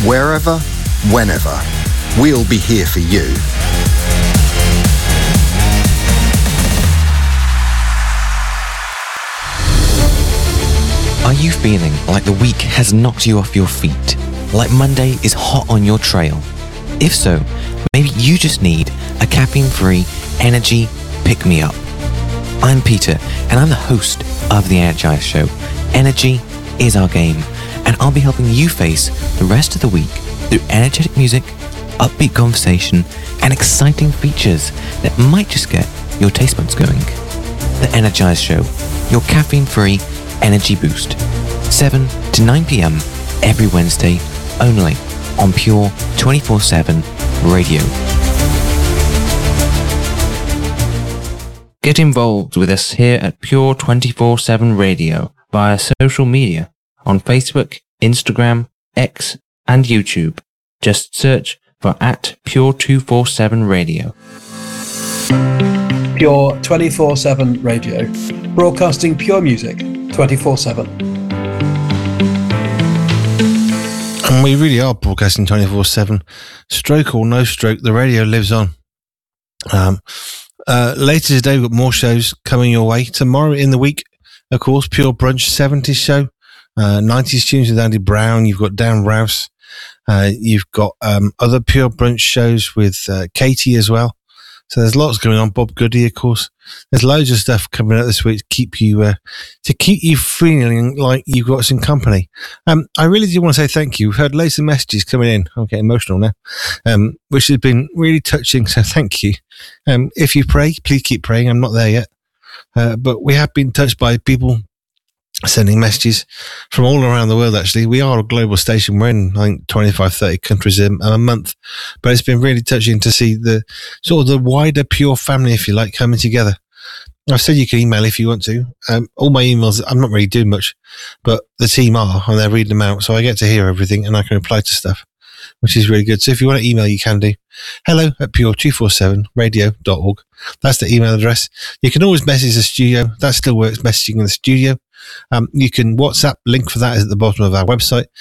Wherever, whenever, we'll be here for you. Are you feeling like the week has knocked you off your feet? Like Monday is hot on your trail? If so, maybe you just need a caffeine-free energy pick-me-up. I'm Peter, and I'm the host of The Energize Show. Energy is our game, and I'll be helping you face the rest of the week through energetic music, upbeat conversation, and exciting features that might just get your taste buds going. The Energize Show, your caffeine-free energy boost. 7 to 9 p.m. every Wednesday, only on Pure 24/7 Radio. Get involved with us here at Pure 24/7 Radio via social media on Facebook, Instagram, X, and YouTube. Just search for @Pure247 Radio. Pure 24/7 Radio, broadcasting pure music 24/7. And we really are broadcasting 24/7. Stroke or no stroke, the radio lives on. Later today, we've got more shows coming your way. Tomorrow in the week, of course, Pure Brunch 70s show, 90s tunes with Andy Brown. You've got Dan Rouse. You've got other Pure Brunch shows with Katie as well. So there's lots going on. Bob Goody, of course. There's loads of stuff coming out this week to keep you feeling like you've got some company. I really do want to say thank you. We've had loads of messages coming in. I'm getting emotional now, which has been really touching. So thank you. If you pray, please keep praying. I'm not there yet, but we have been touched by people sending messages from all around the world. Actually, we are a global station. We're in, I think, 25, 30 countries a month, but it's been really touching to see the sort of the wider Pure family, if you like, coming together. I've said you can email if you want to. All my emails, I'm not really doing much, but the team are, and they're reading them out, so I get to hear everything and I can reply to stuff, which is really good. So if you want to email, you can do. hello@pure247radio.org. That's the email address. You can always message the studio. That still works, messaging in the studio. You can WhatsApp, link for that is at the bottom of our website.